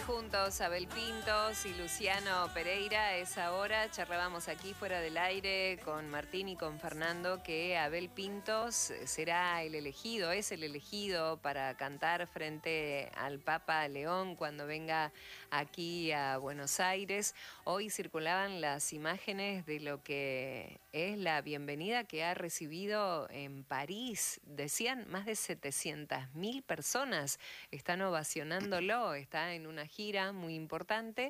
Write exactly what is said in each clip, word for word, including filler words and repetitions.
juntos, Abel Pintos y Luciano Pereira. Es ahora, charlábamos aquí fuera del aire con Martín y con Fernando que Abel Pintos será el elegido, es el elegido para cantar frente al Papa León cuando venga aquí a Buenos Aires. Hoy circulaban las imágenes de lo que es la bienvenida que ha recibido en París. Decían más de setecientas mil personas están ovacionándolo, está en una gira muy importante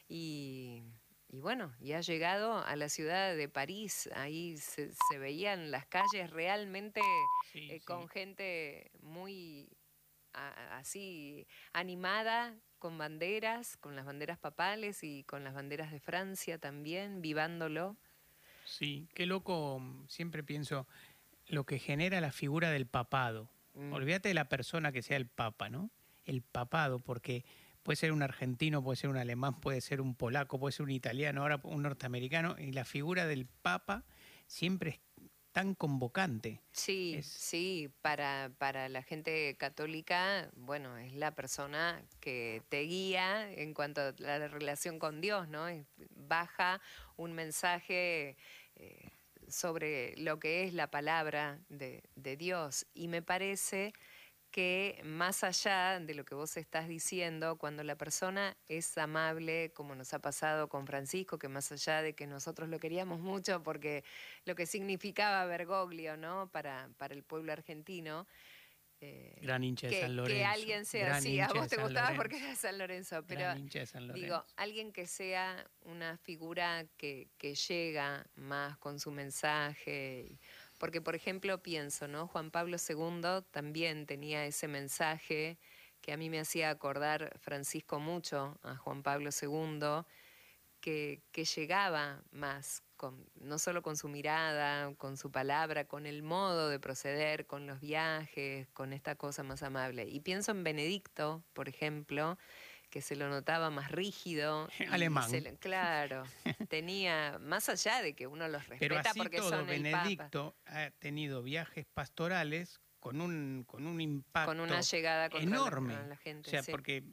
y, y bueno, y ha llegado a la ciudad de París. Ahí se, se veían las calles realmente sí, eh, sí. con gente muy a, así animada, con banderas, con las banderas papales y con las banderas de Francia también, vivándolo. Sí, qué loco, siempre pienso lo que genera la figura del papado. Mm. Olvídate de la persona que sea el papa, ¿no? El papado, porque puede ser un argentino, puede ser un alemán, puede ser un polaco, puede ser un italiano, ahora un norteamericano, y la figura del papa siempre es tan convocante. Sí, es... sí, para, para la gente católica, bueno, es la persona que te guía en cuanto a la relación con Dios, ¿no? Baja un mensaje eh, sobre lo que es la palabra de, de Dios, y me parece que más allá de lo que vos estás diciendo, cuando la persona es amable, como nos ha pasado con Francisco, que más allá de que nosotros lo queríamos mucho porque lo que significaba Bergoglio, ¿no? Para, para el pueblo argentino, eh, gran hincha de que, San Lorenzo. Que alguien sea gran así, a vos te gustaba Lorenzo. porque era San Lorenzo, pero gran hincha de San Lorenzo. Digo, alguien que sea una figura que, que llega más con su mensaje. Porque, por ejemplo, pienso, ¿no? Juan Pablo segundo también tenía ese mensaje que a mí me hacía acordar Francisco mucho a Juan Pablo segundo, que, que llegaba más, con, no solo con su mirada, con su palabra, con el modo de proceder, con los viajes, con esta cosa más amable. Y pienso en Benedicto, por ejemplo, que se lo notaba más rígido. Alemán. Se, claro, tenía, más allá de que uno los respeta. Pero así porque todo, son Benedicto el Papa. ha tenido viajes pastorales con un, con un impacto con una llegada enorme. La, la gente. O sea, sí. porque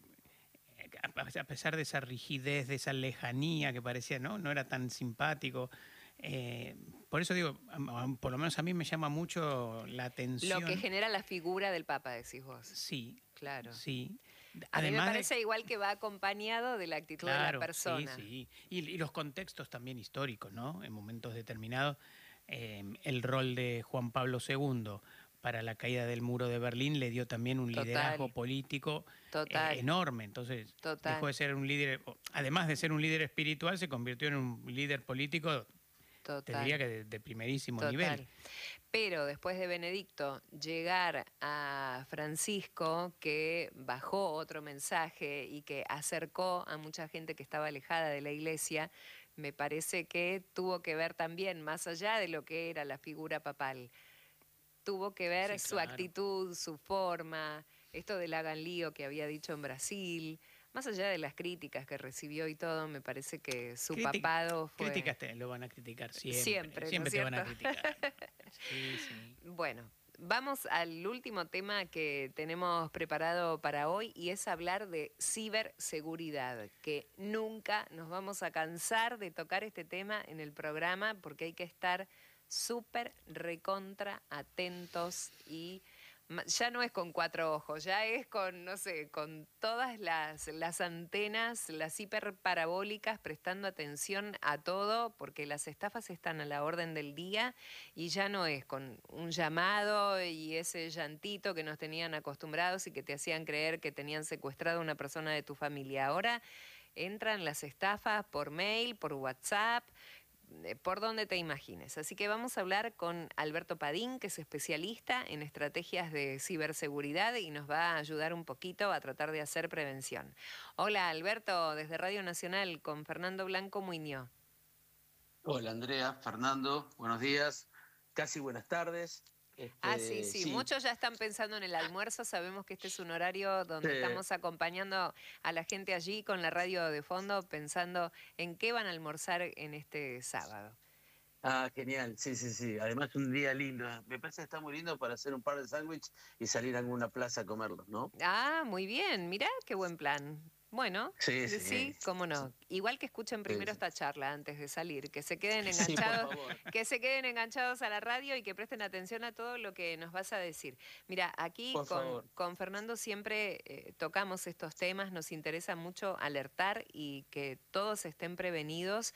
a pesar de esa rigidez, de esa lejanía que parecía, ¿no? No era tan simpático. Eh, por eso digo, por lo menos a mí me llama mucho la atención. Lo que genera la figura del Papa, decís vos. Sí. Claro. Sí. A Además mí me parece de... igual que va acompañado de la actitud claro, de la persona. Sí, sí. Y, y los contextos también históricos, ¿no? En momentos determinados, eh, el rol de Juan Pablo segundo para la caída del muro de Berlín le dio también un Total. liderazgo político eh, enorme. Entonces, Total. dejó de ser un líder, además de ser un líder espiritual, se convirtió en un líder político, Total. te diría que de, de primerísimo Total. nivel. Pero después de Benedicto, llegar a Francisco, que bajó otro mensaje y que acercó a mucha gente que estaba alejada de la iglesia, me parece que tuvo que ver también, más allá de lo que era la figura papal, tuvo que ver sí, su claro. actitud, su forma, esto del hagan lío que había dicho en Brasil, más allá de las críticas que recibió y todo, me parece que su Critic papado fue... Críticas te lo van a criticar siempre. Siempre, Siempre ¿no te van a criticar. Sí, sí. Bueno, vamos al último tema que tenemos preparado para hoy y es hablar de ciberseguridad, que nunca nos vamos a cansar de tocar este tema en el programa porque hay que estar súper recontra atentos y ya no es con cuatro ojos, ya es con, no sé, con todas las, las antenas, las hiperparabólicas, prestando atención a todo, porque las estafas están a la orden del día y ya no es con un llamado y ese llantito que nos tenían acostumbrados y que te hacían creer que tenían secuestrado a una persona de tu familia. Ahora entran las estafas por mail, por WhatsApp, por donde te imagines. Así que vamos a hablar con Alberto Padín, que es especialista en estrategias de ciberseguridad y nos va a ayudar un poquito a tratar de hacer prevención. Hola Alberto, desde Radio Nacional con Fernando Blanco Muñoz. Hola Andrea, Fernando, buenos días, casi buenas tardes. Este, ah, sí, sí, sí, muchos ya están pensando en el almuerzo, sabemos que este es un horario donde sí. estamos acompañando a la gente allí con la radio de fondo, pensando en qué van a almorzar en este sábado. Ah, genial, sí, sí, sí, además un día lindo, me parece que está muy lindo para hacer un par de sándwiches y salir a alguna plaza a comerlos, ¿no? Ah, muy bien, mirá qué buen plan. Bueno, Sí, sí, sí. sí, cómo no. Igual que escuchen primero Sí, esta charla antes de salir, que se queden sí, por enganchados, favor. que se queden enganchados a la radio y que presten atención a todo lo que nos vas a decir. Mira, aquí Por con, favor. con Fernando siempre eh, tocamos estos temas, nos interesa mucho alertar y que todos estén prevenidos,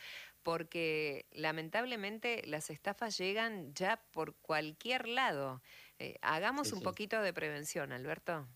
porque lamentablemente las estafas llegan ya por cualquier lado. Eh, hagamos Sí, un sí. poquito de prevención, Alberto.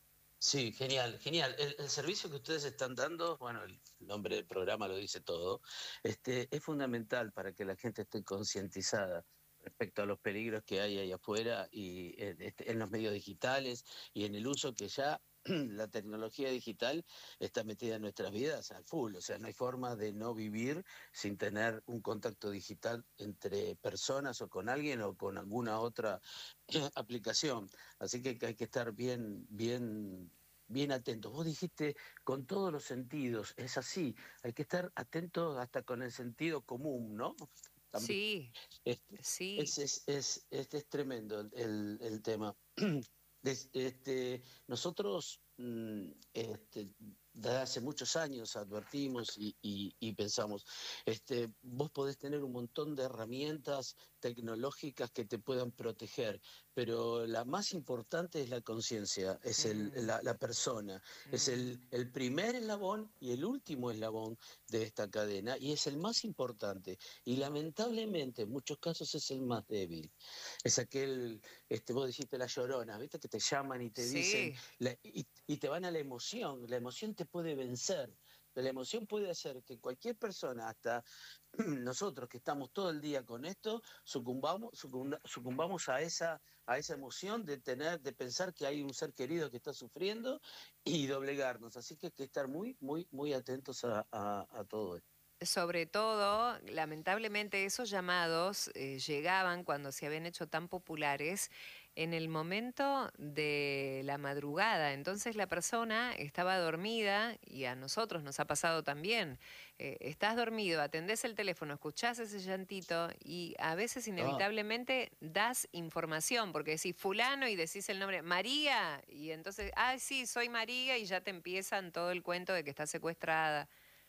Sí, genial, genial. El, el servicio que ustedes están dando, bueno, el nombre del programa lo dice todo, este, es fundamental para que la gente esté concientizada respecto a los peligros que hay ahí afuera y en, este, en los medios digitales y en el uso que ya la tecnología digital está metida en nuestras vidas al full. O sea, no hay forma de no vivir sin tener un contacto digital entre personas o con alguien o con alguna otra aplicación. Así que hay que estar bien, bien, bien atentos. Vos dijiste con todos los sentidos, es así, hay que estar atentos hasta con el sentido común, ¿no? También. Sí, Este, sí. es, es, es, este es tremendo el, el tema. Des- Este, nosotros mm, este, desde hace muchos años advertimos y, y- y pensamos, este, vos podés tener un montón de herramientas tecnológicas que te puedan proteger, pero la más importante es la conciencia, es el, Mm, la, la persona, es mm. el, el primer eslabón y el último eslabón de esta cadena y es el más importante y lamentablemente en muchos casos es el más débil. Es aquel, este, vos dijiste la llorona, ¿viste? Que te llaman y te dicen, Sí, la- y, y te van a la emoción, la emoción te puede vencer. La emoción puede hacer que cualquier persona, hasta nosotros que estamos todo el día con esto, sucumbamos, sucumba- sucumbamos a esa, a esa emoción de tener, de pensar que hay un ser querido que está sufriendo y doblegarnos. Así que hay que estar muy, muy, muy atentos a, a- a todo esto. sobre todo, lamentablemente esos llamados eh, llegaban cuando se habían hecho tan populares en el momento de la madrugada. Entonces la persona estaba dormida y a nosotros nos ha pasado también. Eh, estás dormido, atendés el teléfono, escuchás ese llantito y a veces Ah, inevitablemente das información porque decís fulano y decís el nombre María y entonces, ah, sí, soy María y ya te empiezan todo el cuento de que está secuestrada.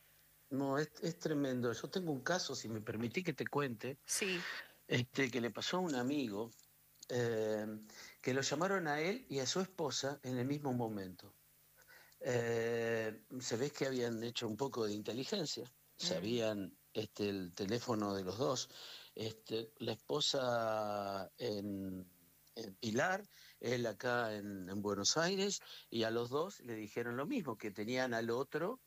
no, es, es tremendo. Yo tengo un caso, si me permití que te cuente, Sí. este, que le pasó a un amigo eh, que lo llamaron a él y a su esposa en el mismo momento. Eh, se ve que habían hecho un poco de inteligencia, Mm. sabían este, el teléfono de los dos. Este, la esposa en, en Pilar, él acá en, en Buenos Aires, y a los dos le dijeron lo mismo, que tenían al otro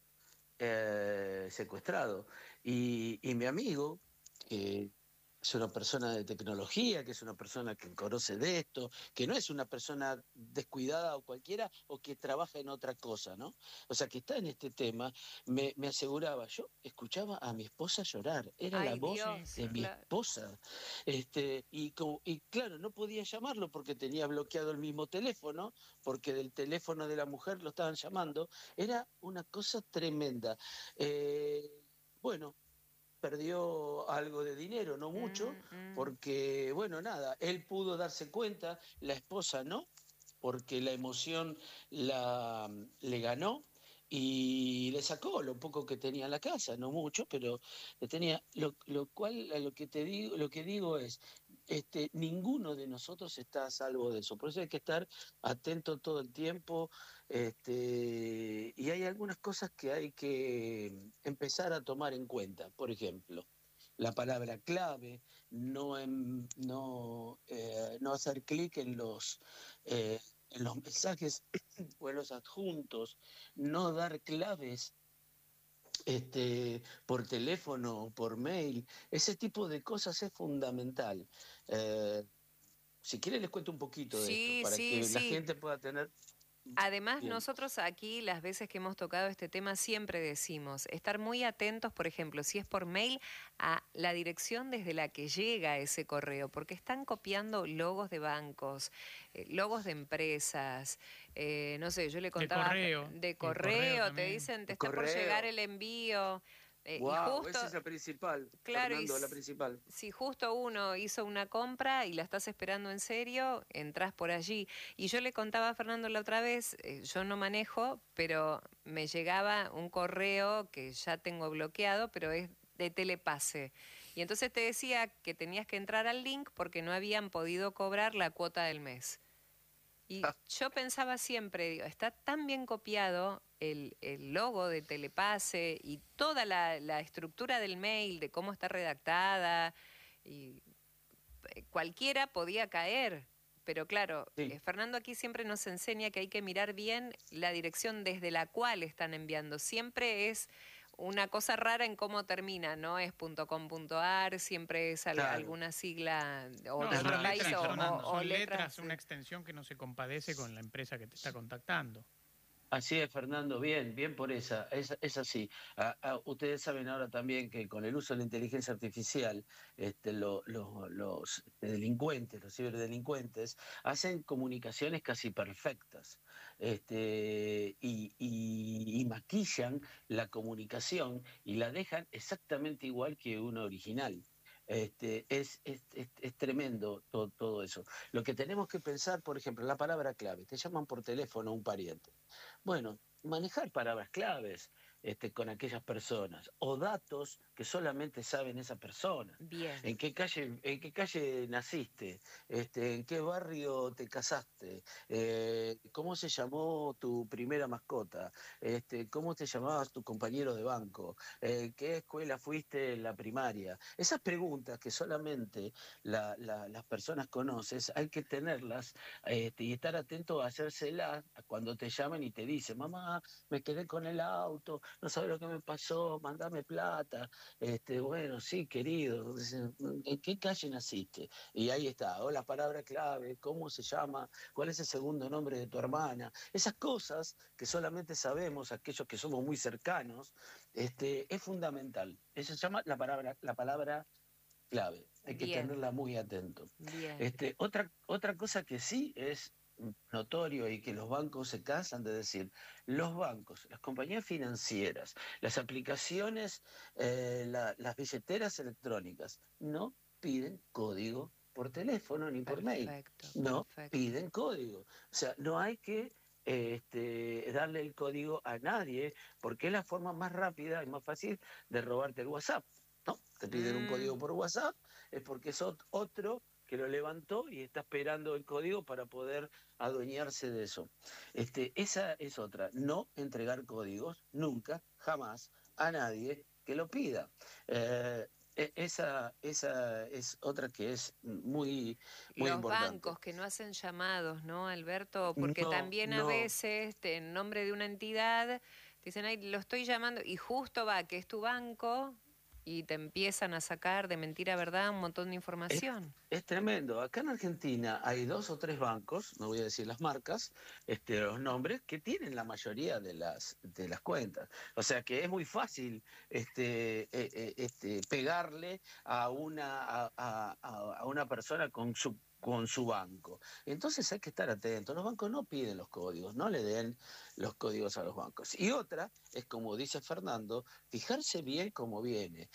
eh, secuestrado. Y, y mi amigo, que es una persona de tecnología, que es una persona que conoce de esto, que no es una persona descuidada o cualquiera, o que trabaja en otra cosa, ¿no? O sea, que está en este tema, me, me aseguraba, yo escuchaba a mi esposa llorar, era la Ay, voz Sí, Dios, de claro. mi claro. esposa. Este, y, como, y claro, no podía llamarlo porque tenía bloqueado el mismo teléfono, porque del teléfono de la mujer lo estaban llamando. Era una cosa tremenda. Eh, bueno, perdió algo de dinero, no mucho, Mm, mm. porque, bueno, nada, él pudo darse cuenta, la esposa no, porque la emoción la, le ganó y le sacó lo poco que tenía en la casa, no mucho, pero le tenía, lo, lo cual a lo que te digo, lo que digo es, este, ninguno de nosotros está a salvo de eso, por eso hay que estar atento todo el tiempo, este, y hay algunas cosas que hay que empezar a tomar en cuenta, por ejemplo, la palabra clave, no, en- no, eh, no hacer clic en los eh, en los mensajes o en los adjuntos, no dar claves este, por teléfono, por mail, ese tipo de cosas es fundamental. Eh, si quieren les cuento un poquito de esto Sí, para sí, que la sí. gente pueda tener Además, bien. nosotros aquí, las veces que hemos tocado este tema, siempre decimos estar muy atentos, por ejemplo, si es por mail, a la dirección desde la que llega ese correo, porque están copiando logos de bancos, eh, logos de empresas, eh, no sé, yo le De contaba correo. de El correo correo, te también. dicen, te El está por llegar correo, el envío. Eh, y Wow, justo, esa es la principal, claro, y Fernando, la s- principal. si justo uno hizo una compra y la estás esperando en serio, entras por allí. Y yo le contaba a Fernando la otra vez, eh, yo no manejo, pero me llegaba un correo que ya tengo bloqueado, pero es de Telepase. Y entonces te decía que tenías que entrar al link porque no habían podido cobrar la cuota del mes. Y yo pensaba siempre, digo, está tan bien copiado el, el logo de Telepase y toda la, la estructura del mail, de cómo está redactada, y eh, cualquiera podía caer. Pero claro, Sí. eh, Fernando aquí siempre nos enseña que hay que mirar bien la dirección desde la cual están enviando. Siempre es una cosa rara en cómo termina, no es .com.ar, siempre es al- Claro, alguna sigla o No, de es otro son país letras, o, rarísimo, son, o- Fernando. o son letras. letras, una extensión que no se compadece con la empresa que te está contactando. Así es, Fernando, bien, bien por esa, es, es así. Ah, ah, ustedes saben ahora también que con el uso de la inteligencia artificial, este, lo- lo- los delincuentes, los ciberdelincuentes, hacen comunicaciones casi perfectas, este, y, y- y maquillan la comunicación y la dejan exactamente igual que una original. Este, es, es, es- es tremendo todo, todo eso. Lo que tenemos que pensar, por ejemplo, la palabra clave. Te llaman por teléfono un pariente. Bueno, manejar palabras claves este, con aquellas personas o datos que solamente saben esa persona. Bien, ¿En qué calle, en qué calle naciste? Este, ¿en qué barrio te casaste? Eh, ¿cómo se llamó tu primera mascota? Este, ¿cómo te llamabas tu compañero de banco? Eh, ¿qué escuela fuiste en la primaria? Esas preguntas que solamente la- la- las personas conoces, hay que tenerlas este, y estar atento a hacérselas cuando te llamen y te dicen, mamá, me quedé con el auto, no sabes lo que me pasó, mandame plata. Este, bueno, sí, querido, ¿en qué calle naciste? Y ahí está, o la palabra clave, cómo se llama, cuál es el segundo nombre de tu hermana. Esas cosas que solamente sabemos aquellos que somos muy cercanos, este, es fundamental. Eso se llama la palabra, la palabra clave. Hay que bien, tenerla muy atento. bien. Este, otra, otra cosa que sí es notorio y que los bancos se cansan de decir, los bancos, las compañías financieras, las aplicaciones, eh, la- las billeteras electrónicas, no piden código por teléfono ni por mail, Perfecto, no perfecto. piden código. O sea, no hay que eh, este, darle el código a nadie porque es la forma más rápida y más fácil de robarte el WhatsApp. ¿No? Te piden un Mm, código por WhatsApp, es porque es ot- otro que lo levantó y está esperando el código para poder adueñarse de eso. Este, esa es otra, no entregar códigos nunca, jamás, a nadie que lo pida. Eh, e- esa, esa es otra que es muy, muy los importante. bancos que no hacen llamados, ¿no, Alberto? Porque No, también a no. veces, te- en nombre de una entidad, te dicen, ay, lo estoy llamando, y justo va, que es tu banco, y te empiezan a sacar de mentira a verdad un montón de Es, información. es tremendo. Acá en Argentina hay dos o tres bancos, no voy a decir las marcas, este, los nombres, que tienen la mayoría de las, de las cuentas. O sea que es muy fácil este, eh, eh, este, pegarle a una, a, a- a- a una persona con su con su banco. Entonces hay que estar atentos. Los bancos no piden los códigos, no le den los códigos a los bancos. Y otra es, como dice Fernando, fijarse bien cómo viene.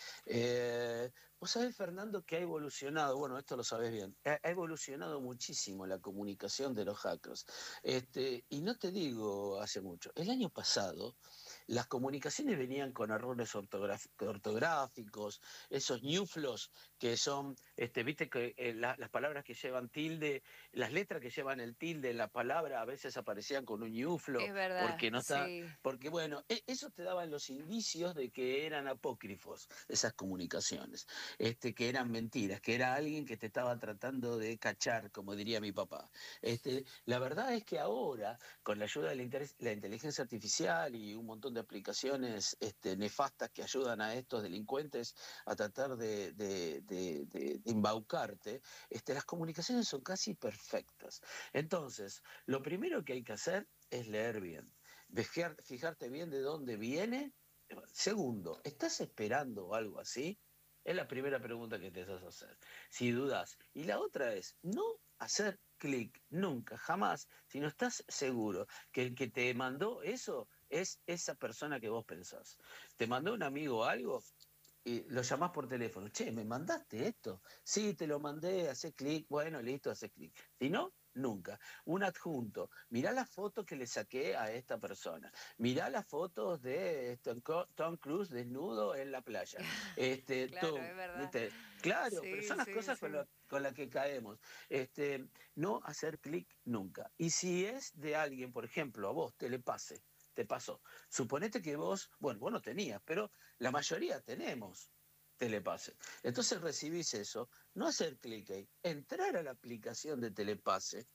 Eh, Vos sabés, Fernando, que ha evolucionado, bueno, esto lo sabés bien, ha, ha evolucionado muchísimo la comunicación de los hackers. Este, y no te digo hace mucho, el año pasado las comunicaciones venían con errores ortograf- ortográficos, esos ñuflos que son, este, viste que eh, la- las palabras que llevan tilde, las letras que llevan el tilde en la palabra a veces aparecían con un ñuflo, Es verdad, porque no está, sí. porque bueno, e- eso te daban los indicios de que eran apócrifos esas comunicaciones, este, que eran mentiras, que era alguien que te estaba tratando de cachar, como diría mi papá. Este, la verdad es que ahora, con la ayuda de la, inter- la inteligencia artificial y un montón de aplicaciones este, nefastas que ayudan a estos delincuentes a tratar de, de- de- de- de embaucarte, este, las comunicaciones son casi perfectas. Entonces, lo primero que hay que hacer es leer bien, fijar- fijarte bien de dónde viene. Segundo, ¿estás esperando algo así? Es la primera pregunta que te haces hacer, si dudas. Y la otra es, no hacer clic nunca, jamás, si no estás seguro que el que te mandó eso es esa persona que vos pensás. Te mandó un amigo algo, y lo llamás por teléfono. Che, ¿me mandaste esto? Sí, te lo mandé, hace clic. Bueno, listo, hace clic. Si no, nunca. Un adjunto. Mirá las fotos que le saqué a esta persona. Mirá las fotos de Tom, Tom Cruise desnudo en la playa. Este, Claro, tú, es verdad. ¿viste? Claro, pero Sí, son las sí, cosas sí. con, lo, con las que caemos. Este, no hacer clic nunca. Y si es de alguien, por ejemplo, a vos te le pase, te pasó. Suponete que vos, bueno, vos no tenías, pero la mayoría tenemos Telepase. Entonces recibís eso, no hacer clic ahí, entrar a la aplicación de Telepase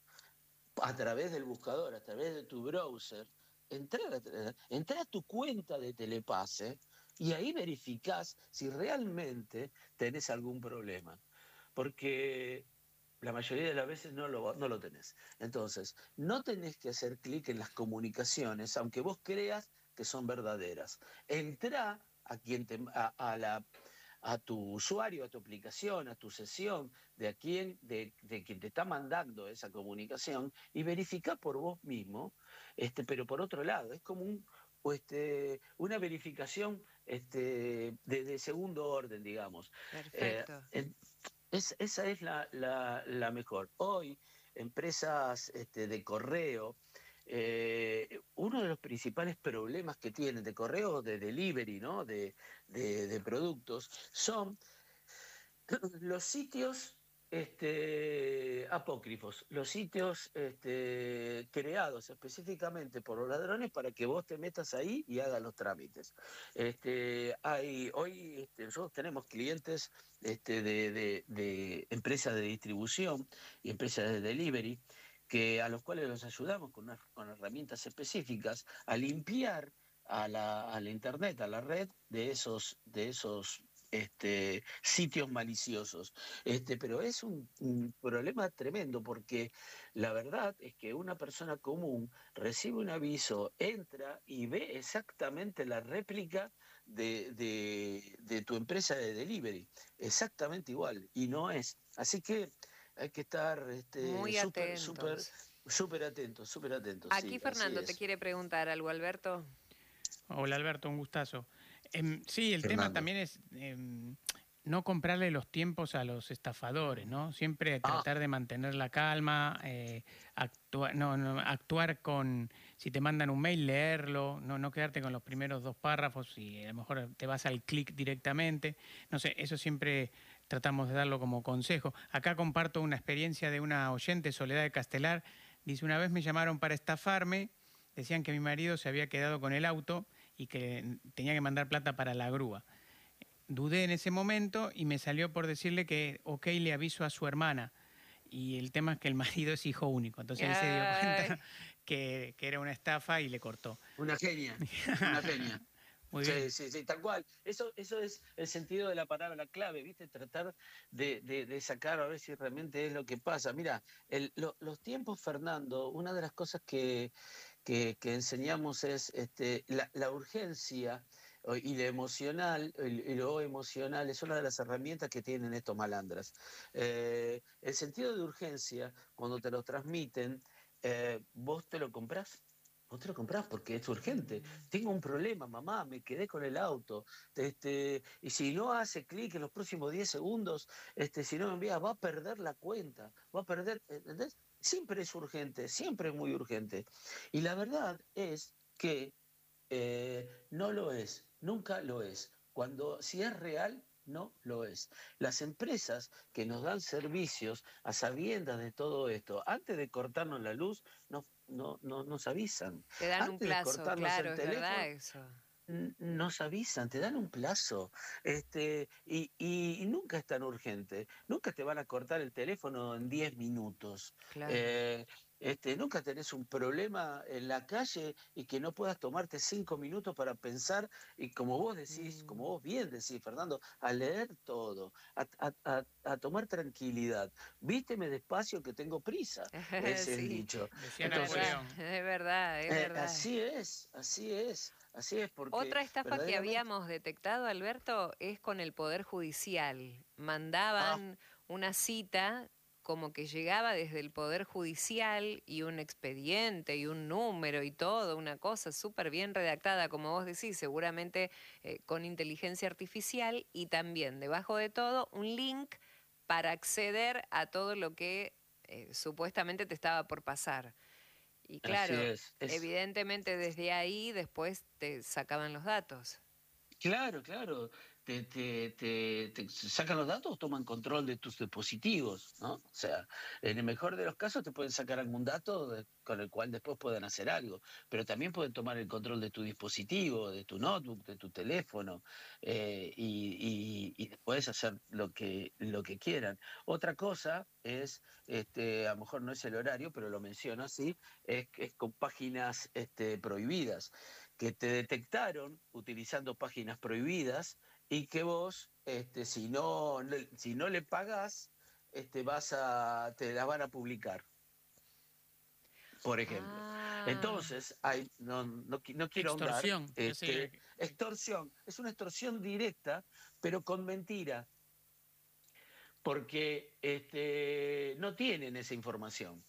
a través del buscador, a través de tu browser, entrar a, entrar a tu cuenta de Telepase y ahí verificás si realmente tenés algún problema. Porque la mayoría de las veces no lo, no lo tenés. Entonces, no tenés que hacer clic en las comunicaciones, aunque vos creas que son verdaderas. Entrá a, quien te, a, a, la, a tu usuario, a tu aplicación, a tu sesión, de, a quien, de, de quien te está mandando esa comunicación y verificá por vos mismo, este, pero por otro lado, es como un, este, una verificación este, de, de segundo orden, digamos. Eh, Perfecto. en, es, esa es la, la, la, mejor. Hoy, empresas este, de correo, eh, uno de los principales problemas que tienen de correo, de delivery, ¿no? de, de, de productos, son los sitios este, apócrifos, los sitios este, creados específicamente por los ladrones para que vos te metas ahí y hagas los trámites. Este, hay, hoy este, nosotros tenemos clientes este, de, de, de empresas de distribución y empresas de delivery que, a los cuales los ayudamos con, una, con herramientas específicas a limpiar a la, a la internet, a la red de esos, de esos este, sitios maliciosos. Este, pero es un, un problema tremendo porque la verdad es que una persona común recibe un aviso, entra y ve exactamente la réplica de, de, de tu empresa de delivery, exactamente igual, y no es. Así que hay que estar este, Muy súper, súper, atentos. súper atentos, súper atentos, Aquí sí, así Fernando te es. quiere preguntar algo, Alberto. Hola Alberto, un gustazo. Em, sí, el tema Fernando. también es em, no comprarle los tiempos a los estafadores, ¿no? Siempre Ah, tratar de mantener la calma, eh, actua- no, no, actuar con, si te mandan un mail, leerlo, no, no quedarte con los primeros dos párrafos y a lo mejor te vas al clic directamente. No sé, eso siempre tratamos de darlo como consejo. Acá comparto una experiencia de una oyente, Soledad de Castelar. Dice, una vez me llamaron para estafarme, decían que mi marido se había quedado con el auto y que tenía que mandar plata para la grúa. Dudé en ese momento y me salió por decirle que, ok, le aviso a su hermana. Y el tema es que el marido es hijo único. Entonces ahí se dio Ay, cuenta que, que era una estafa y le cortó. una genia, una genia. Muy bien. Sí, sí, sí, tal cual. Eso, eso es el sentido de la palabra clave, ¿viste? Tratar de, de, de sacar a ver si realmente es lo que pasa. Mira, el, lo, los tiempos, Fernando, una de las cosas que, que, que enseñamos es este, la, la urgencia y lo emocional, y lo emocional es una de las herramientas que tienen estos malandras. Eh, el sentido de urgencia, cuando te lo transmiten, eh, vos te lo comprás. Vos te lo comprás porque es urgente. Tengo un problema, mamá, me quedé con el auto. Este, y si no hace clic en los próximos diez segundos, este, si no me envía, va a perder la cuenta. Va a perder, ¿entendés? Siempre es urgente, siempre es muy urgente. Y la verdad es que eh, no lo es, nunca lo es. Cuando, si es real, no lo es. Las empresas que nos dan servicios a sabiendas de todo esto, antes de cortarnos la luz, no, no, no nos avisan. te dan un Antes de plazo, cortarnos claro, el es verdad teléfono, eso. n- nos avisan, te dan un plazo, este, y, y- y nunca es tan urgente, nunca te van a cortar el teléfono en diez minutos, Claro. eh, este, nunca tenés un problema en la calle y que no puedas tomarte cinco minutos para pensar y como vos decís, como Mm. vos bien decís, Fernando, a leer todo, a, a- a- a tomar tranquilidad, vísteme despacio que tengo prisa, es el Sí, dicho. Decía es verdad, Entonces, Napoleón. es verdad, es eh, verdad. así es, así es. Así es, porque Otra estafa que verdaderamente. habíamos detectado, Alberto, es con el Poder Judicial. Ah, Mandaban una cita como que llegaba desde el Poder Judicial y un expediente y un número y todo, una cosa súper bien redactada, como vos decís, seguramente eh, con inteligencia artificial, y también debajo de todo un link para acceder a todo lo que eh, supuestamente te estaba por pasar. Y Así claro, es. Es evidentemente desde ahí después te sacaban los datos. Claro, claro. Te, te, te, te sacan los datos, toman control de tus dispositivos, ¿no? O sea, en el mejor de los casos te pueden sacar algún dato de- con el cual después pueden hacer algo, pero también pueden tomar el control de tu dispositivo, de tu notebook, de tu teléfono, eh, y, y, y después hacer lo que, lo que quieran. Otra cosa es, este, a lo mejor no es el horario, pero lo menciono así, es, es con páginas este, prohibidas que te detectaron utilizando páginas prohibidas y que vos, este, si no, le- si no le pagás, este, vas a, te las van a publicar, por ejemplo. Ah, Entonces, hay, no, no, qui- no quiero ahondar, Extorsión, ya este, sé. extorsión, es una extorsión directa, pero con mentira, porque este, no tienen esa información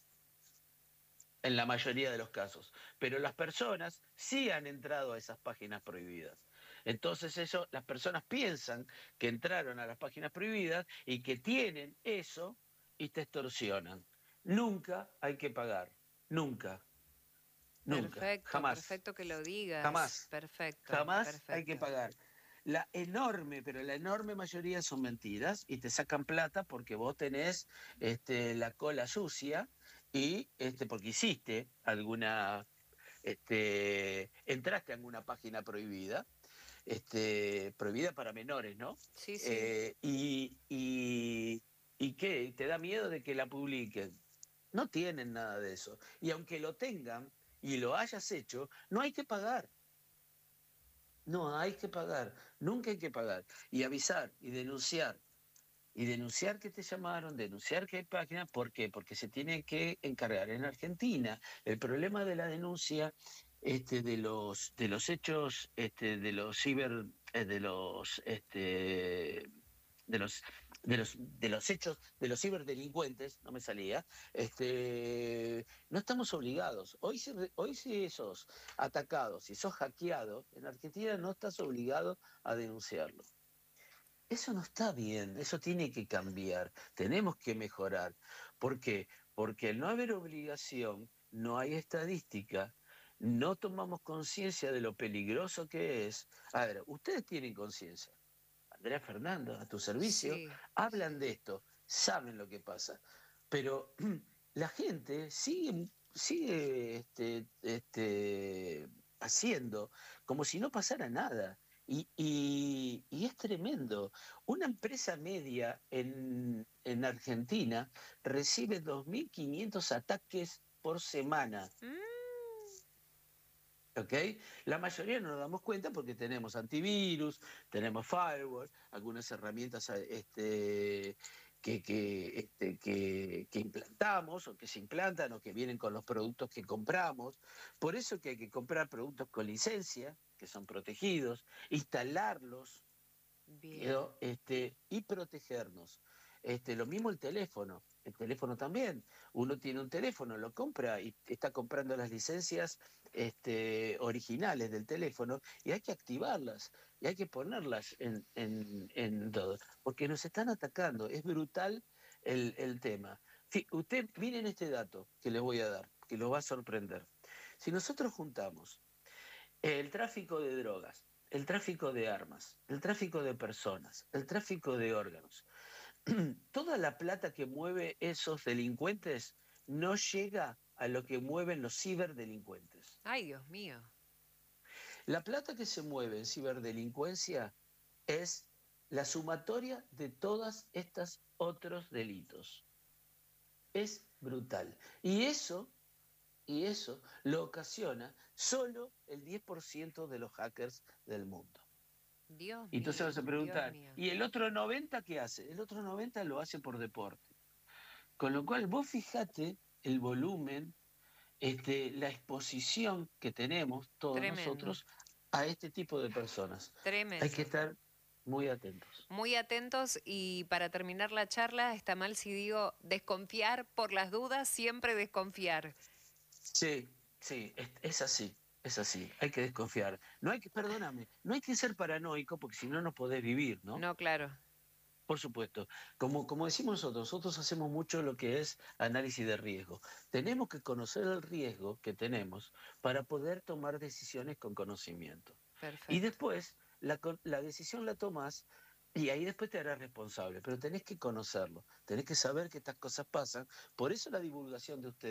en la mayoría de los casos, pero las personas sí han entrado a esas páginas prohibidas. Entonces eso, las personas piensan que entraron a las páginas prohibidas y que tienen eso y te extorsionan. Nunca hay que pagar, nunca, nunca, perfecto, jamás, perfecto que lo digas. jamás, Perfecto, jamás hay que perfecto. pagar. La enorme, pero la enorme mayoría son mentiras y te sacan plata porque vos tenés este, la cola sucia y este, porque hiciste alguna, este, entraste a alguna página prohibida, este, prohibida para menores, ¿no? Sí, sí. Eh, y, y, ¿Y qué? ¿Te da miedo de que la publiquen? No tienen nada de eso. Y aunque lo tengan y lo hayas hecho, no hay que pagar. No hay que pagar, nunca hay que pagar. Y avisar y denunciar. Y denunciar que te llamaron, denunciar que hay página. ¿Por qué? Porque se tiene que encargar. En Argentina, el problema de la denuncia este, de, los, de los hechos, este, de los ciber, eh, de los este, de los de los de los hechos de los ciberdelincuentes, no me salía, este, no estamos obligados. Hoy si, hoy si sos atacado, si sos hackeado, en Argentina no estás obligado a denunciarlo. Eso no está bien, eso tiene que cambiar, tenemos que mejorar. ¿Por qué? Porque al no haber obligación, no hay estadística, no tomamos conciencia de lo peligroso que es. A ver, ustedes tienen conciencia. Andrea Fernando, a tu servicio, Sí, hablan sí. de esto, saben lo que pasa, pero la gente sigue, sigue este, este, haciendo como si no pasara nada. Y, y- y es tremendo. Una empresa media en, en Argentina recibe dos mil quinientos ataques por semana. Mm, ¿Ok? La mayoría no nos damos cuenta porque tenemos antivirus, tenemos firewall, algunas herramientas este, que, que, este, que, que implantamos o que se implantan o que vienen con los productos que compramos. Por eso que hay que comprar productos con licencia, que son protegidos, instalarlos, bien. ¿no? este, y protegernos. Este, lo mismo el teléfono. El teléfono también. Uno tiene un teléfono, lo compra y está comprando las licencias este, originales del teléfono y hay que activarlas y hay que ponerlas en, en, en todo. Porque nos están atacando. Es brutal el, el tema. Sí, usted, miren este dato que les voy a dar, que los va a sorprender. Si nosotros juntamos el tráfico de drogas, el tráfico de armas, el tráfico de personas, el tráfico de órganos. Toda la plata que mueve esos delincuentes no llega a lo que mueven los ciberdelincuentes. Ay, Dios mío. La plata que se mueve en ciberdelincuencia es la sumatoria de todos estos otros delitos. Es brutal. Y eso Y eso lo ocasiona solo el diez por ciento de los hackers del mundo. Dios Y entonces mío, vas a Dios preguntar, mío. ¿y el otro noventa qué hace? El otro noventa lo hace por deporte. Con lo cual, vos fijate el volumen, este, la exposición que tenemos todos Tremendo, nosotros a este tipo de personas. Hay que tremendo. estar muy atentos. Muy atentos y para terminar la charla, está mal si digo desconfiar por las dudas, siempre desconfiar. Sí, sí, es, es así, es así, hay que desconfiar. No hay que, perdóname, no hay que ser paranoico porque si no, no podés vivir, ¿no? No, claro. Por supuesto. Como, como decimos nosotros, nosotros hacemos mucho lo que es análisis de riesgo. Tenemos que conocer el riesgo que tenemos para poder tomar decisiones con conocimiento. Y Perfecto. después la, co- la decisión la tomas y ahí después te harás responsable, pero tenés que conocerlo, tenés que saber que estas cosas pasan. Por eso la divulgación de ustedes.